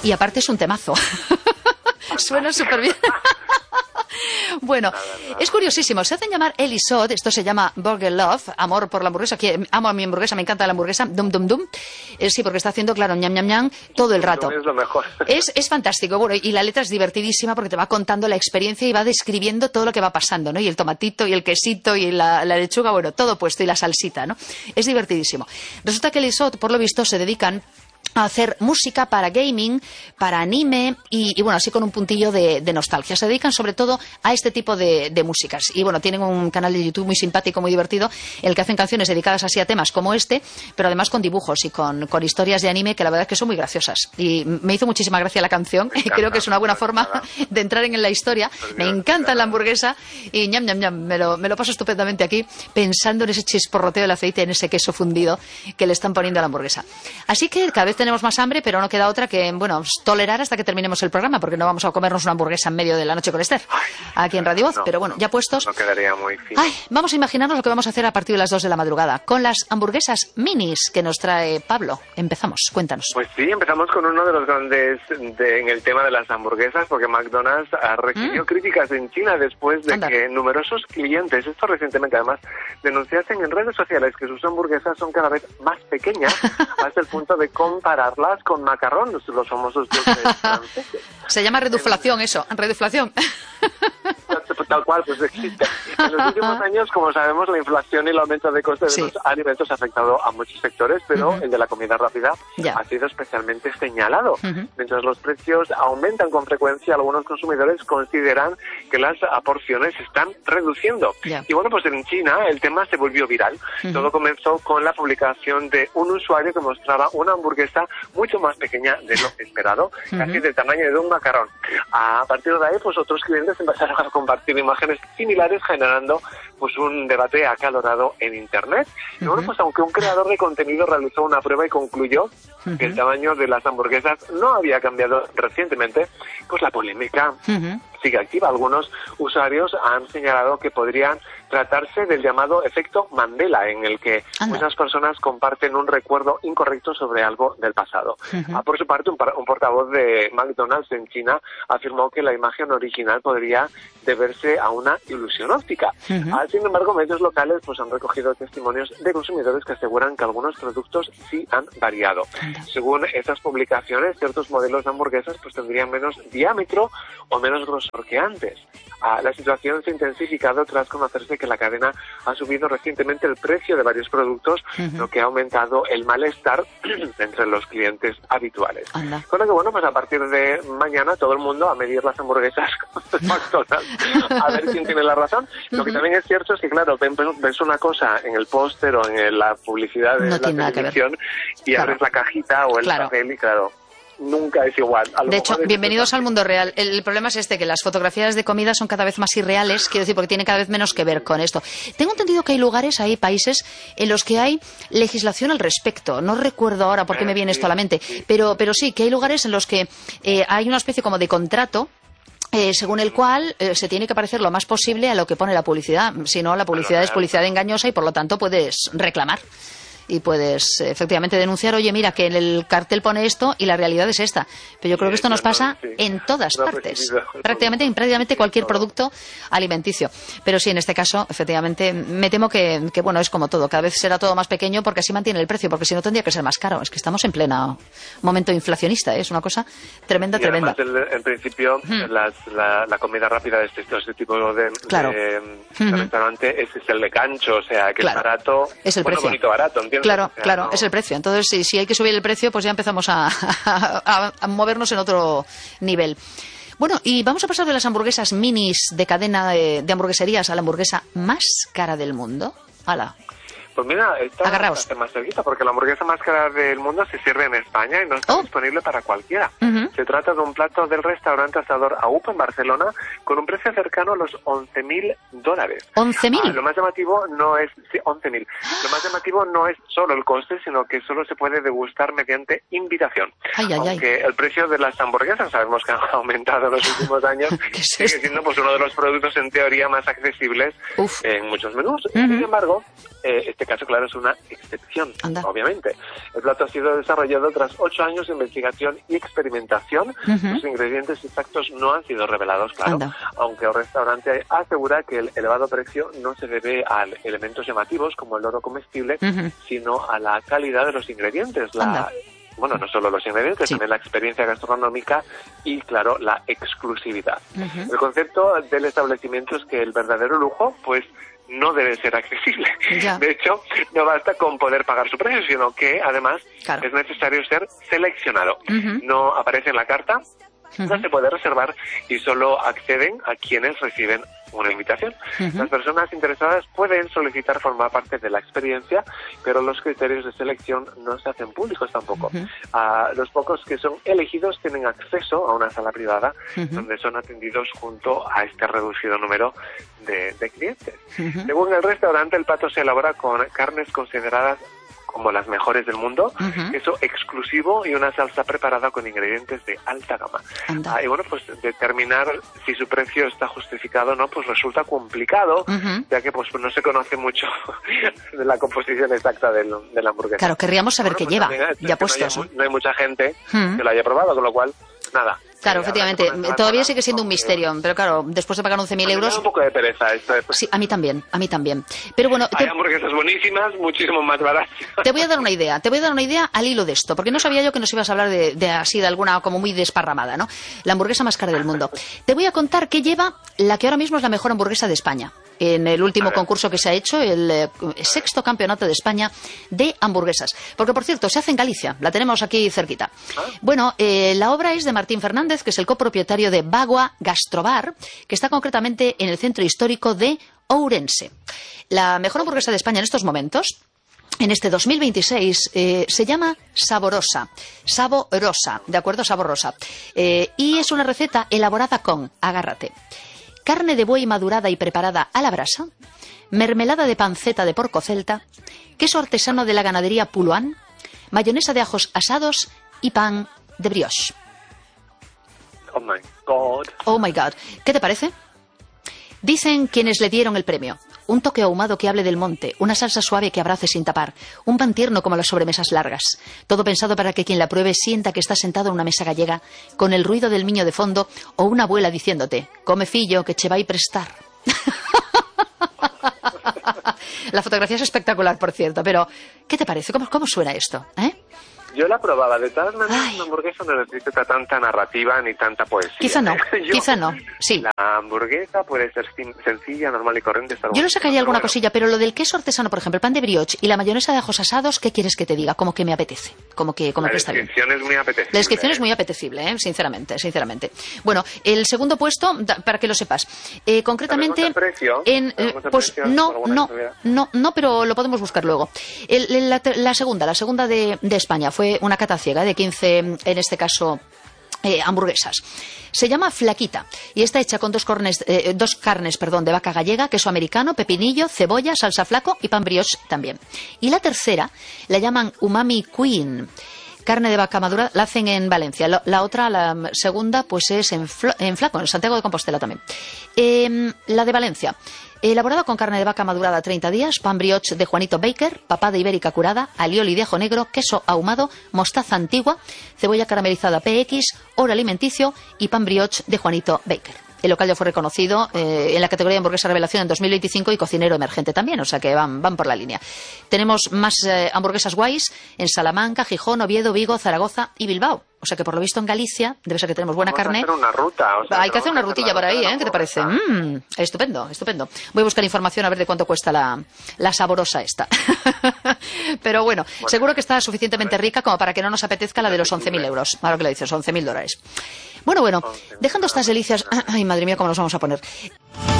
Y aparte es un temazo. Suena súper bien. Bueno, es curiosísimo. Se hacen llamar Elisod. Esto se llama Burger Love, amor por la hamburguesa. Que amo a mi hamburguesa, me encanta la hamburguesa. Dum, dum, dum. Sí, porque está haciendo, claro, ñam, ñam, ñam, todo el rato. Es lo mejor. Es fantástico. Bueno, y la letra es divertidísima porque te va contando la experiencia y va describiendo todo lo que va pasando, ¿no? Y el tomatito, y el quesito, y la lechuga, bueno, todo puesto, y la salsita, ¿no? Es divertidísimo. Resulta que Elisod, por lo visto, se dedican a hacer música para gaming, para anime y bueno, así con un puntillo de nostalgia. Se dedican sobre todo a este tipo de músicas. Y bueno, tienen un canal de YouTube muy simpático, muy divertido, en el que hacen canciones dedicadas así a temas como este, pero además con dibujos y con historias de anime que la verdad es que son muy graciosas. Y me hizo muchísima gracia la canción. Creo que es una buena forma de entrar en la historia. Me encanta la hamburguesa y ñam, ñam, ñam. Me lo paso estupendamente aquí pensando en ese chisporroteo del aceite, en ese queso fundido que le están poniendo a la hamburguesa. Así que cada vez tenemos más hambre, pero no queda otra que, bueno, tolerar hasta que terminemos el programa, porque no vamos a comernos una hamburguesa en medio de la noche con Esther, aquí en Radio Voz, pero bueno, ya puestos. No quedaría muy fino. Vamos a imaginarnos lo que vamos a hacer a partir de las 2 de la madrugada, con las hamburguesas minis que nos trae Pablo. Empezamos, cuéntanos. Pues sí, empezamos con uno de los grandes en el tema de las hamburguesas, porque McDonald's ha recibido críticas en China después de que numerosos clientes, esto recientemente además, denunciasen en redes sociales que sus hamburguesas son cada vez más pequeñas, hasta el punto de compararlas con macarrón, los famosos dulces franceses. Se llama reduflación eso, reduflación. Tal cual, pues existe. En los últimos años, como sabemos, la inflación y el aumento de costes de los alimentos ha afectado a muchos sectores, pero el de la comida rápida ha sido especialmente señalado. Mientras los precios aumentan con frecuencia, algunos consumidores consideran que las porciones se están reduciendo. Y bueno, pues en China el tema se volvió viral. Todo comenzó con la publicación de un usuario que mostraba una hamburguesa mucho más pequeña de lo esperado, casi del tamaño de un macarrón. A partir de ahí, pues otros clientes empezaron a compartir imágenes similares, generando pues un debate acalorado en Internet. Y bueno, pues aunque un creador de contenido realizó una prueba y concluyó que el tamaño de las hamburguesas no había cambiado recientemente, pues la polémica sigue activa. Algunos usuarios han señalado que podrían tratarse del llamado efecto Mandela, en el que muchas personas comparten un recuerdo incorrecto sobre algo del pasado. Por su parte, un portavoz de McDonald's en China afirmó que la imagen original podría deberse a una ilusión óptica. Sin embargo, medios locales pues han recogido testimonios de consumidores que aseguran que algunos productos sí han variado. Según esas publicaciones, ciertos modelos de hamburguesas pues tendrían menos diámetro o menos grosor que antes. La situación se ha intensificado tras conocerse que la cadena ha subido recientemente el precio de varios productos, lo que ha aumentado el malestar entre los clientes habituales. Con lo que, bueno, pues a partir de mañana todo el mundo a medir las hamburguesas con McDonald's, a ver quién tiene la razón. Lo que también es cierto es que, claro, ves una cosa en el póster o en la publicidad de la televisión y abres la cajita o el papel y, claro, nunca es igual. De hecho, bienvenidos al mundo real. El problema es que las fotografías de comida son cada vez más irreales, quiero decir, porque tienen cada vez menos que ver con esto. Tengo entendido que hay lugares, hay países en los que hay legislación al respecto. No recuerdo ahora por qué me viene esto a la mente, pero sí, que hay lugares en los que hay una especie como de contrato según el cual se tiene que parecer lo más posible a lo que pone la publicidad. Si no, la publicidad es publicidad engañosa y por lo tanto puedes reclamar. Y puedes efectivamente denunciar, oye, mira, que en el cartel pone esto y la realidad es esta. Pero yo creo que esto nos pasa en todas partes, prácticamente cualquier producto alimenticio. Pero sí, en este caso, efectivamente, me temo que bueno, es como todo, cada vez será todo más pequeño porque así mantiene el precio, porque si no tendría que ser más caro. Es que estamos en pleno momento inflacionista, es una cosa tremenda. Además, en principio, la comida rápida de este tipo de restaurante es el de gancho, o sea, que es barato, es el precio. Bonito, barato. Claro, es el precio. Entonces, si hay que subir el precio, pues ya empezamos a movernos en otro nivel. Bueno, y vamos a pasar de las hamburguesas minis de cadena de hamburgueserías a la hamburguesa más cara del mundo. ¡Hala! Pues mira, está bastante más cerquita, porque la hamburguesa más cara del mundo se sirve en España y no está disponible para cualquiera. Se trata de un plato del restaurante Asador AUP en Barcelona con un precio cercano a los $11.000. ¿11.000? Lo más llamativo no es... Sí, 11.000. Lo más llamativo no es solo el coste, sino que solo se puede degustar mediante invitación. Aunque el precio de las hamburguesas sabemos que ha aumentado en los últimos años, sigue siendo pues uno de los productos en teoría más accesibles en muchos menús. Sin embargo, este caso, claro, es una excepción, Anda. obviamente. El plato ha sido desarrollado tras 8 años de investigación y experimentación. Los ingredientes exactos no han sido revelados, claro, aunque el restaurante asegura que el elevado precio no se debe a elementos llamativos como el oro comestible, sino a la calidad de los ingredientes. Bueno, no solo los ingredientes, también la experiencia gastronómica y, claro, la exclusividad. El concepto del establecimiento es que el verdadero lujo, pues, no debe ser accesible. Ya. De hecho, no basta con poder pagar su precio, sino que, además, es necesario ser seleccionado. No aparece en la carta, no se puede reservar y solo acceden a quienes reciben una invitación. Las personas interesadas pueden solicitar formar parte de la experiencia, pero los criterios de selección no se hacen públicos tampoco. Los pocos que son elegidos tienen acceso a una sala privada donde son atendidos junto a este reducido número de clientes. Según el restaurante, el plato se elabora con carnes consideradas como las mejores del mundo, queso exclusivo y una salsa preparada con ingredientes de alta gama. Y bueno, pues determinar si su precio está justificado o no, pues resulta complicado, ya que pues no se conoce mucho de la composición exacta de la hamburguesa. Claro, querríamos saber qué lleva, ya puestos. No hay mucha gente que lo haya probado, con lo cual, nada. Claro, efectivamente, todavía sigue siendo un misterio, pero claro, después de pagar 11.000 euros... Me da un poco de pereza esto. Sí, a mí también. Pero bueno... Hay hamburguesas buenísimas, muchísimo más baratas. Te voy a dar una idea al hilo de esto, porque no sabía yo que nos ibas a hablar de así, de alguna como muy desparramada, ¿no? La hamburguesa más cara del mundo. Te voy a contar qué lleva la que ahora mismo es la mejor hamburguesa de España. En el último concurso que se ha hecho, el 6º campeonato de España de hamburguesas. Porque, por cierto, se hace en Galicia, la tenemos aquí cerquita. Bueno, la obra es de Martín Fernández, que es el copropietario de Bagua Gastrobar, que está concretamente en el centro histórico de Ourense. La mejor hamburguesa de España en estos momentos, en este 2026, se llama Saborosa, ¿de acuerdo? Saborosa. Y es una receta elaborada con, agárrate, carne de buey madurada y preparada a la brasa, mermelada de panceta de porco celta, queso artesano de la ganadería Puluán, mayonesa de ajos asados y pan de brioche. Oh my God. Oh my God. ¿Qué te parece? Dicen quienes le dieron el premio: un toque ahumado que hable del monte, una salsa suave que abrace sin tapar, un pan tierno como las sobremesas largas. Todo pensado para que quien la pruebe sienta que está sentado en una mesa gallega, con el ruido del miño de fondo o una abuela diciéndote: come fillo que che vai prestar. La fotografía es espectacular, por cierto, pero ¿qué te parece? ¿Cómo suena esto? Yo la probaba, de todas maneras, una hamburguesa no necesita tanta narrativa ni tanta poesía. Quizá no, sí. La hamburguesa puede ser sencilla, normal y corriente. Yo le sacaría alguna cosilla, pero lo del queso artesano, por ejemplo, el pan de brioche y la mayonesa de ajos asados, ¿qué quieres que te diga? Como que me apetece, como que está bien. La descripción es muy apetecible. La descripción es muy apetecible, sinceramente. Bueno, el segundo puesto, para que lo sepas, concretamente... ¿El precio? Pues no, pero lo podemos buscar luego. La segunda de España fue una cata ciega de 15, en este caso, hamburguesas. Se llama Flaquita y está hecha con dos carnes de vaca gallega, queso americano, pepinillo, cebolla, salsa flaco y pan brioche también. Y la tercera la llaman Umami Queen. Carne de vaca madura, la hacen en Valencia. La otra, la segunda, pues es en Flaco, en Santiago de Compostela también. La de Valencia, elaborada con carne de vaca madurada 30 días, pan brioche de Juanito Baker, papada ibérica curada, alioli de ajo negro, queso ahumado, mostaza antigua, cebolla caramelizada PX, oro alimenticio y pan brioche de Juanito Baker. El local ya fue reconocido en la categoría de hamburguesa revelación en 2025 y cocinero emergente también, o sea que van por la línea. Tenemos más hamburguesas guays en Salamanca, Gijón, Oviedo, Vigo, Zaragoza y Bilbao. O sea que por lo visto en Galicia debe ser que tenemos buena carne. Vamos a hacer una ruta. Hay que hacer una rutilla por ahí, ¿qué te parece? Estupendo. Voy a buscar información a ver de cuánto cuesta la saborosa esta. Pero bueno, seguro que está suficientemente rica como para que no nos apetezca la de los 11.000 euros. Ahora que lo dices, $11.000. Bueno, dejando estas delicias... Ay, madre mía, cómo nos vamos a poner.